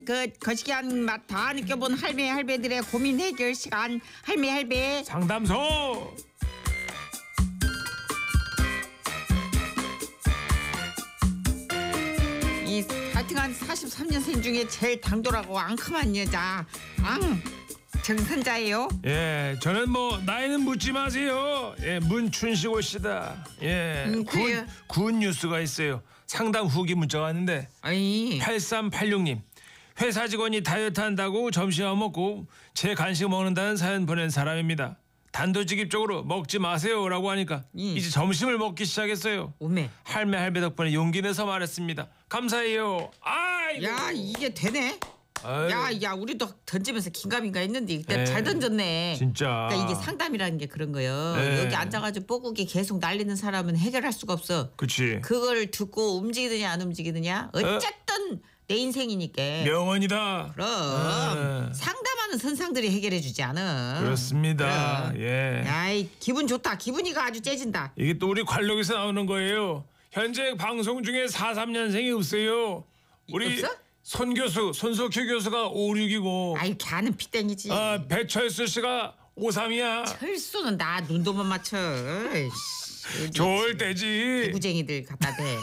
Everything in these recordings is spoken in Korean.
거시기한 맛 다 느껴본 할배들의 고민 해결 시간 할배 상담소. 이 하여튼간 43년생 중에 제일 당돌하고 앙큼한 여자 정선자예요. 예, 저는 뭐 나이는 묻지 마세요. 예, 문춘식오 씨다. 예, 그래요. 군 뉴스가 있어요. 상담 후기 문자가 왔는데 아이 8386님 회사 직원이 다이어트 한다고 점심 안 먹고 제 간식 먹는다는 사연 보낸 사람입니다. 단도직입적으로 먹지 마세요라고 하니까 이제 점심을 먹기 시작했어요. 오메. 할배 덕분에 용기 내서 말했습니다. 감사해요. 아이고. 야 이게 되네. 아이고. 야 우리도 던지면서 긴가민가 했는데 그때 네. 잘 던졌네. 진짜. 그러니까 이게 상담이라는 게 그런 거예요. 네. 여기 앉아가지고 뻐꾸기 계속 날리는 사람은 해결할 수가 없어. 그치. 그걸 듣고 움직이느냐 안 움직이느냐 어쨌든 내 인생이니까. 명언이다. 그럼 상담하는 선상들이 해결해주지 않아. 그렇습니다. 그럼. 예. 야이 기분 좋다. 기분이가 아주 째진다. 이게 또 우리 관록에서 나오는 거예요. 현재 방송 중에 43년생이 없어요. 우리 없어? 손석희 교수가 56이고 아이 걔는 피땡이지. 배철수 씨가 53이야. 철수는 나 눈도만 맞춰. 에이씨, 좋을 때지. 개구쟁이들 갖다 대.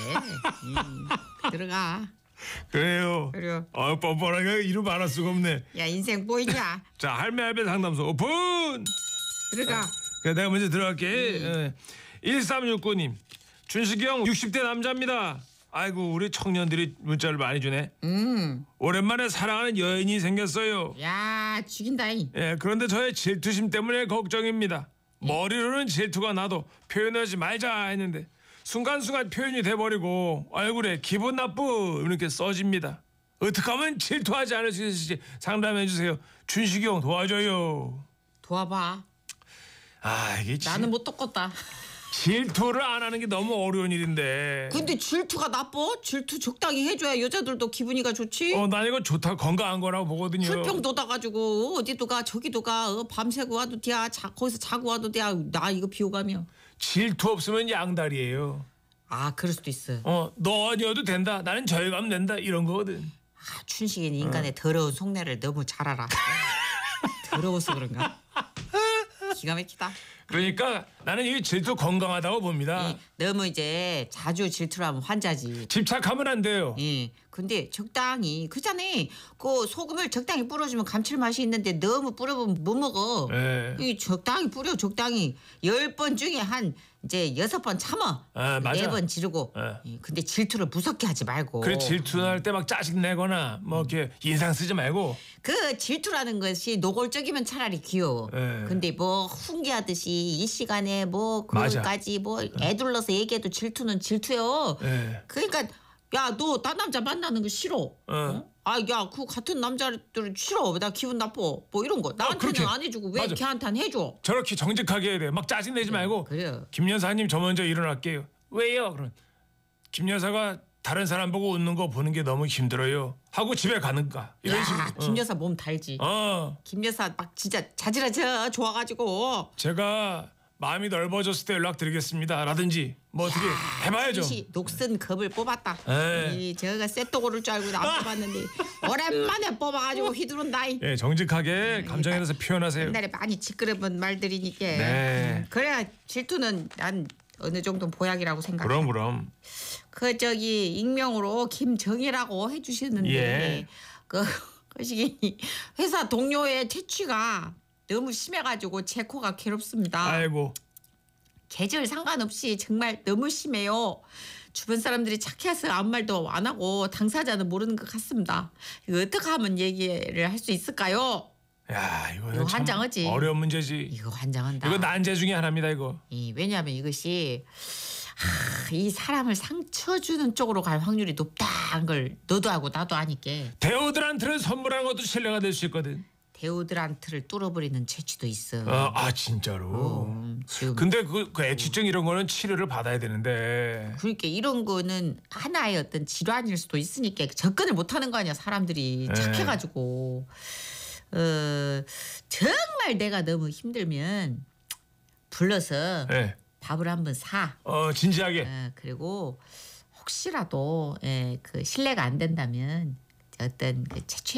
들어가. 그래요. 그래요. 뻔뻔하게 이루 말할 수가 없네. 야 인생 보이냐? 자, 할배 상담소 오픈. 들어가. 그래, 내가 먼저 들어갈게. 1369님. 준식이 형 60대 남자입니다. 아이고 우리 청년들이 문자를 많이 주네. 오랜만에 사랑하는 여인이 생겼어요. 야 죽인다잉. 예, 그런데 저의 질투심 때문에 걱정입니다. 머리로는 질투가 나도 표현하지 말자 했는데 순간순간 표현이 돼버리고 얼굴에 기분 나쁘 이렇게 써집니다. 어떻게 하면 질투하지 않을 수 있을지 상담해 주세요. 준식이 형 도와줘요. 도와봐. 이게 나는 못 돕겠다. 질투를 안 하는 게 너무 어려운 일인데. 근데 질투가 나빠? 질투 적당히 해줘야 여자들도 기분이가 좋지. 난 이거 좋다 건강한 거라고 보거든요. 술병 돋아가지고 어디도 가 저기도 가 밤새고 와도 돼. 거기서 자고 와도 돼. 나 이거 비호감이야. 질투 없으면 양다리예요. 그럴 수도 있어. 너 아니어도 된다. 나는 저희 가면 된다. 이런 거거든. 춘식이는 인간의 더러운 속내를 너무 잘 알아. 더러워서 그런가? 기가 막히다. 그러니까 나는 이 질투 건강하다고 봅니다. 너무 이제 자주 질투를 하면 환자지. 집착하면 안 돼요. 근데 적당히 그잖아. 그 소금을 적당히 뿌려주면 감칠맛이 있는데 너무 뿌려보면 못 먹어. 예. 이 적당히 뿌려 적당히 10번 중에 한 이제 6번 참아. 맞아. 4번 지르고. 근데 질투를 무섭게 하지 말고. 그래 질투할 때 막 짜증 내거나 뭐 이렇게 인상 쓰지 말고. 그 질투라는 것이 노골적이면 차라리 귀여워. 예. 근데 뭐 훈계하듯이 이 시간에 뭐 맞아. 그거까지 뭐 애둘러서 얘기해도 질투는 질투요. 예. 그러니까 야 너 딴 남자 만나는 거 싫어. 야 그 같은 남자들 싫어. 나 기분 나빠. 뭐 이런 거. 나한테는 그렇게. 안 해주고 왜 맞아. 걔한테는 해줘. 저렇게 정직하게 해야 돼. 막 짜증 내지 말고. 그래요. 김 여사님 저 먼저 일어날게요. 왜요? 그럼 김 여사가 다른 사람 보고 웃는 거 보는 게 너무 힘들어요. 하고 집에 가는가. 이런 식으로. 김 여사 몸 달지. 김 여사 막 진짜 자지러져 좋아가지고. 제가 마음이 넓어졌을 때 연락드리겠습니다. 라든지 뭐 어떻게 해봐야죠. 녹슨 겁을 뽑았다. 예. 이 저가 쇠또 고를 줄 알고 안 뽑았는데 오랜만에 뽑아가지고 휘두른다이. 예, 정직하게 감정에 대해서 표현하세요. 옛날에 많이 시끄러운 말들이니까. 네. 그래야 질투는 난 어느 정도 보약이라고 생각해. 그럼. 그 저기 익명으로 김정희라고 해주셨는데 예. 그 시기 회사 동료의 채취가 너무 심해가지고 제 코가 괴롭습니다. 아이고. 계절 상관없이 정말 너무 심해요. 주변 사람들이 착해서 아무 말도 안 하고 당사자는 모르는 것 같습니다. 이거 어떻게 하면 얘기를 할 수 있을까요? 야, 이거 이거 환장하지. 어려운 문제지. 이거 환장한다. 이거 난제 중에 하나입니다, 이거. 왜냐하면 이것이 이 사람을 상처 주는 쪽으로 갈 확률이 높다는 걸 너도 하고 나도 아니까. 배우들한테는 선물하는 것도 신뢰가 될 수 있거든. 데오드란트를 뚫어버리는 채취도 있어. 진짜로. 지금. 근데 그 애취증 이런 거는 치료를 받아야 되는데. 그러니까 이런 거는 하나의 어떤 질환일 수도 있으니까 접근을 못하는 거 아니야 사람들이 착해가지고. 정말 내가 너무 힘들면 불러서 예. 밥을 한번 사. 진지하게. 그리고 혹시라도 그 신뢰가 안 된다면 어떤 그